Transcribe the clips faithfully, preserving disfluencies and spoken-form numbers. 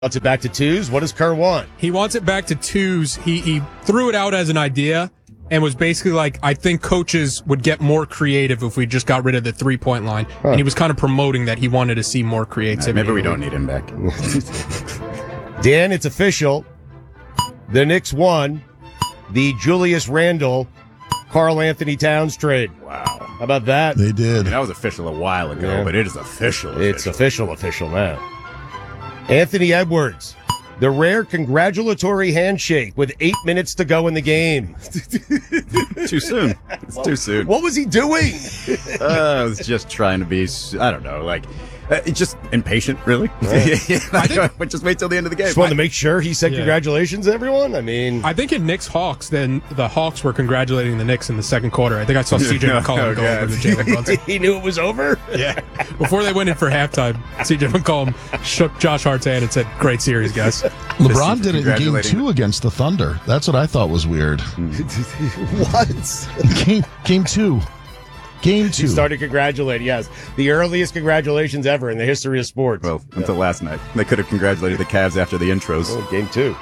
Wants it back to twos. What does Kerr want? He wants it back to twos. He he threw it out as an idea and was basically like, I think coaches would get more creative if we just got rid of the three-point line. Huh. And he was kind of promoting that he wanted to see more creativity. Maybe we don't need him back. Dan, it's official. The Knicks won the Julius Randle, Karl Anthony Towns trade. Wow. How about that? They did. I mean, that was official a while ago, yeah. but it is official, official. It's official, official now. Anthony Edwards, the rare congratulatory handshake with eight minutes to go in the game. Too soon. It's well, too soon. What was he doing? uh, I was just trying to be, I don't know, like, uh, just impatient, really. Yeah. I think, just wait till the end of the game. Just wanted to make sure he said yeah. congratulations, everyone. I mean, I think in Knicks Hawks, then the Hawks were congratulating the Knicks in the second quarter. I think I saw C J McCollum oh, go God. over to Jalen Brunson. He knew it was over? Yeah. Before they went in for halftime, C J McCollum shook Josh Hart's hand and said, great series, guys. LeBron did it in game two against the Thunder. That's what I thought was weird. What? Game, game two. Game two. He started congratulating, yes. The earliest congratulations ever in the history of sports. Well, until yeah. last night. They could have congratulated the Cavs after the intros. Oh, game two.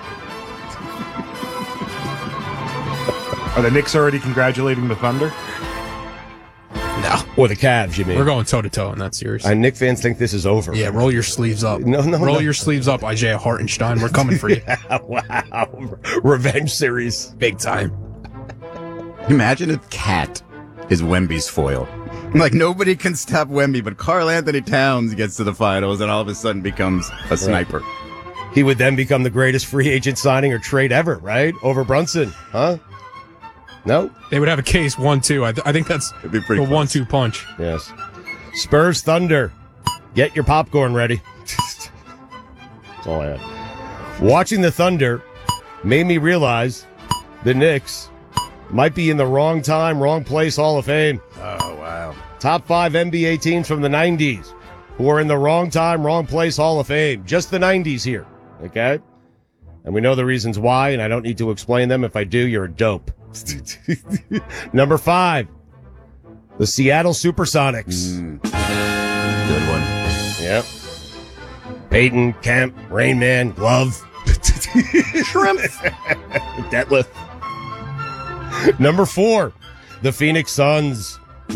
Are the Knicks already congratulating the Thunder? No. Or the Cavs, you mean? We're going toe-to-toe in that series. And Knicks fans think this is over. Yeah, roll your sleeves up. No, no, Roll no. your sleeves up, Isaiah Hartenstein. We're coming for you. Yeah, wow. Revenge series. Big time. Imagine if Cat is Wemby's foil. Like, nobody can stop Wemby, but Karl Anthony Towns gets to the finals and all of a sudden becomes a sniper. Right. He would then become the greatest free agent signing or trade ever, right? Over Brunson, huh? No? They would have a case one two. I, th- I think that's the close. one two punch. Yes. Spurs Thunder. Get your popcorn ready. That's all I had. Watching the Thunder made me realize the Knicks might be in the wrong time, wrong place Hall of Fame. Oh, wow. Top five N B A teams from the nineties who are in the wrong time, wrong place Hall of Fame. Just the nineties here, okay? And we know the reasons why, and I don't need to explain them. If I do, you're a dope. Number five, the Seattle Supersonics. Mm. Good one. Yep. Peyton, Kemp, Rain Man, Glove. Shrimp. Detlef. Number four, the Phoenix Suns.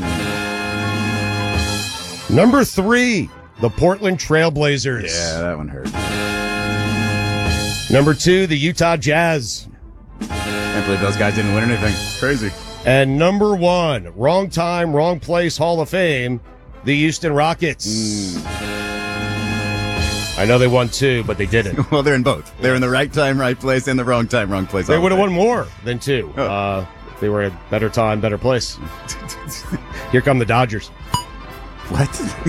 Number three, the Portland Trailblazers. Yeah, that one hurt. Number two, the Utah Jazz. Can't believe those guys didn't win anything. Crazy. And number one, wrong time, wrong place Hall of Fame, the Houston Rockets. Mm. I know they won two, but they didn't. Well, they're in both. They're yes. in the right time, right place, and the wrong time, wrong place. They would have won more than two. Oh. Uh, if they were a better time, better place. Here come the Dodgers. What?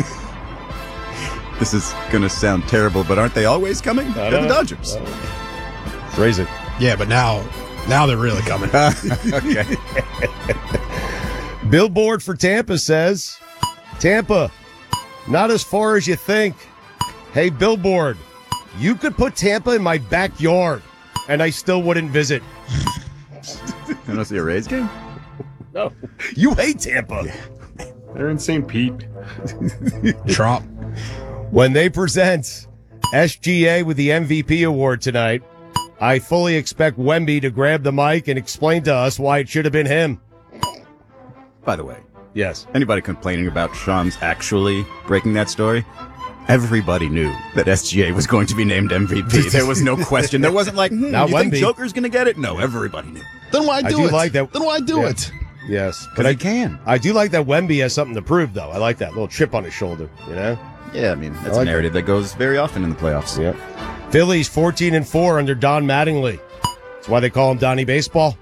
This is going to sound terrible, but aren't they always coming? They're the Dodgers. Raise it. Yeah, but now, now they're really coming. Okay. Billboard for Tampa says, Tampa, not as far as you think. Hey, Billboard, you could put Tampa in my backyard, and I still wouldn't visit. You want to see a Rays game? No. You hate Tampa. Yeah. They're in Saint Pete. Trop. When they present S G A with the M V P award tonight, I fully expect Wemby to grab the mic and explain to us why it should have been him. By the way, yes. Anybody complaining about Shams actually breaking that story? Everybody knew that S G A was going to be named M V P. There was no question. There wasn't like, hmm, Not you Wemby. think Joker's going to get it? No, everybody knew. Then why do, I do it? Like that. Then why do yeah. it? Yes. But I can. I do like that Wemby has something to prove, though. I like that little chip on his shoulder, you know? Yeah, I mean, that's I like a narrative that. that goes very often in the playoffs. Yep. Phillies fourteen and four under Don Mattingly. That's why they call him Donnie Baseball.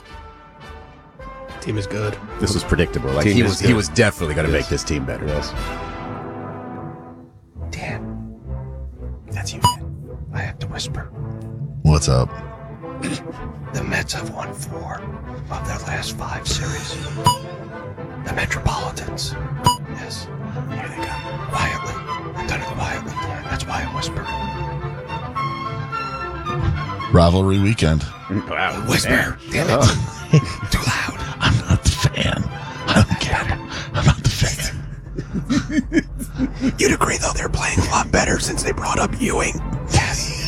Team is good. This was predictable. Like Team he is was good. he was definitely going to Yes. make this team better. Yes. Dan, that's you, man. I have to whisper. What's up? The Mets have won four of their last five series. The Metropolitans. Yes. Here they come. Quietly. I've done it quietly. That's why I'm whispering. Rivalry weekend. Wow. Whisper. Damn it. Oh. Too loud. I'm not the fan. I don't get it. I'm not the fan. You'd agree, though, they're playing a lot better since they brought up Ewing. Yeah. Yes.